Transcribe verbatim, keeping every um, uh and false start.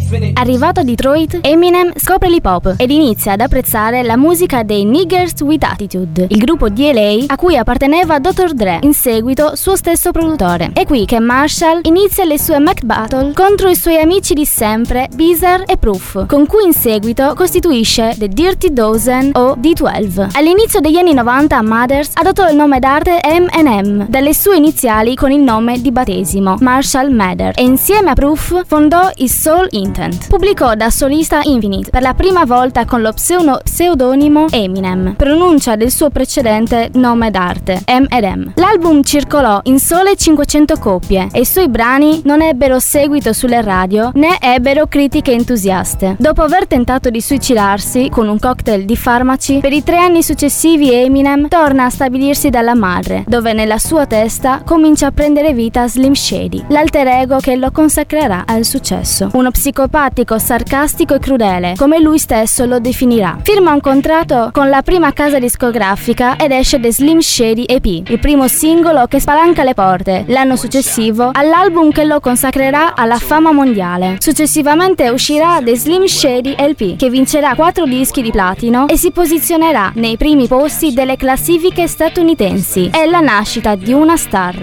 Arrivato a Detroit, Eminem scopre l'hip hop ed inizia ad apprezzare la musica dei Niggers with Attitude, il gruppo di L A a cui apparteneva dottor Dre, in seguito suo stesso produttore. È qui che Marshall inizia le sue Mac Battle contro i suoi amici di sempre, Bizarre e Proof, con cui in seguito costituisce The Dirty Dozen o D dodici. All'inizio degli anni novanta Mathers adottò il nome d'arte M and M dalle sue iniziali con il nome di battesimo Marshall Mathers e insieme a Proof fondò i Soul Intent. Pubblicò da solista Infinite per la prima volta con lo pseudo- pseudonimo Eminem, pronuncia del suo precedente nome d'arte M and M. L'album circolò in sole cinquecento copie e i suoi brani non ebbero seguito sulle radio né ebbero critiche entusiaste. Dopo aver tentato di suicidarsi con un cocktail di farmaci, per i tre anni successivi Eminem torna a stabilirsi dalla madre, dove nella sua testa comincia a prendere vita Slim Shady, l'alter ego che lo consacrerà al successo. Uno psicopatico, sarcastico e crudele, come lui stesso lo definirà. Firma un contratto con la prima casa discografica ed esce The Slim Shady E P, il primo singolo che spalanca le porte, l'anno successivo, all'album che lo consacrerà alla fama mondiale. Successivamente uscirà The Slim Shady L P, che vincerà quattro dischi di platino e si posizionerà nei primi posti delle classifiche statunitensi. È la nascita di una star.